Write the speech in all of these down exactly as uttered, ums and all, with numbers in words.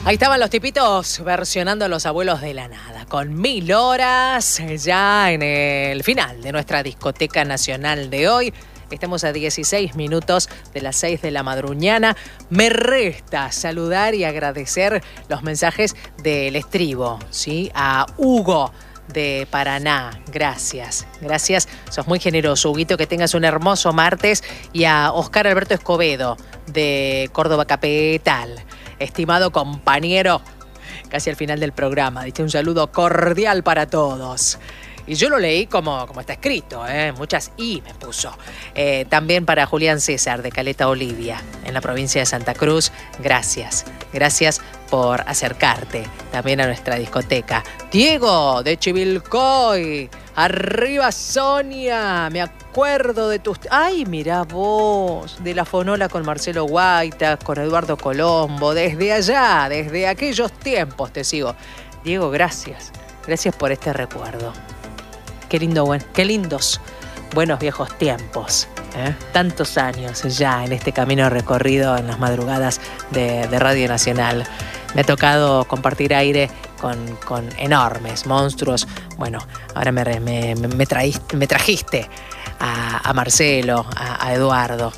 Ahí estaban los tipitos versionando a Los Abuelos de la Nada, con Mil Horas, ya en el final de nuestra discoteca nacional de hoy. Estamos a dieciséis minutos de las seis de la madruñana. Me resta saludar y agradecer los mensajes del estribo, ¿sí? A Hugo de Paraná, gracias, gracias, sos muy generoso, Huguito, que tengas un hermoso martes. Y a Oscar Alberto Escobedo de Córdoba Capital, estimado compañero, casi al final del programa, diste un saludo cordial para todos. Y yo lo leí como, como está escrito, ¿eh? Muchas I me puso. Eh, también para Julián César de Caleta Olivia, en la provincia de Santa Cruz, gracias. Gracias por acercarte también a nuestra discoteca. Diego de Chivilcoy, arriba Sonia, me acuerdo de tus... Ay, mirá vos, de la fonola con Marcelo Guaita, con Eduardo Colombo, desde allá, desde aquellos tiempos te sigo. Diego, gracias, gracias por este recuerdo. Qué lindo, buen, qué lindos, buenos viejos tiempos, ¿eh? Tantos años ya en este camino recorrido en las madrugadas de, de Radio Nacional. Me ha tocado compartir aire con, con enormes monstruos. Bueno, ahora me, me, me, traíste, me trajiste a, a Marcelo, a, a Eduardo.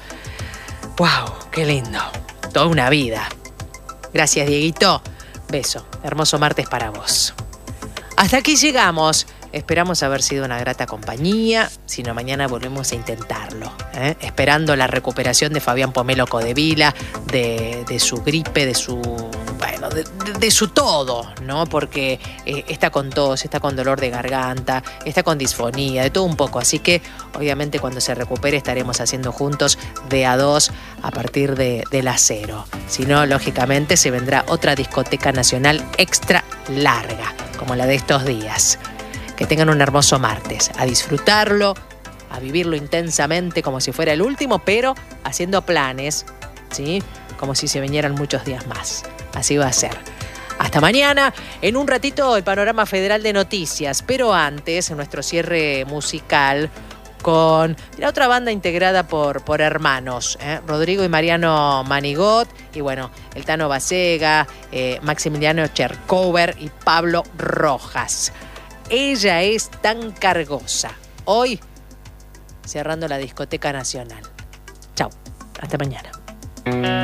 ¡Wow! ¡Qué lindo! Toda una vida. Gracias, Dieguito. Beso. Hermoso martes para vos. Hasta aquí llegamos. Esperamos haber sido una grata compañía, si no mañana volvemos a intentarlo, ¿eh? Esperando la recuperación de Fabián Pomelo Codevila, de, de su gripe, de su, bueno, de, de, de su todo, ¿no? Porque eh, está con tos, está con dolor de garganta, está con disfonía, de todo un poco. Así que, obviamente, cuando se recupere estaremos haciendo juntos de a dos a partir de, de las cero. Si no, lógicamente, se vendrá otra discoteca nacional extra larga, como la de estos días. Que tengan un hermoso martes, a disfrutarlo, a vivirlo intensamente como si fuera el último, pero haciendo planes, ¿sí? Como si se vinieran muchos días más. Así va a ser. Hasta mañana, en un ratito el panorama federal de noticias, pero antes nuestro cierre musical con la otra banda integrada por, por hermanos, ¿eh? Rodrigo y Mariano Manigot, y bueno, el Tano Basega, eh, Maximiliano Chercover y Pablo Rojas. Ella es tan cargosa. Hoy, cerrando la discoteca nacional. Chau, hasta mañana.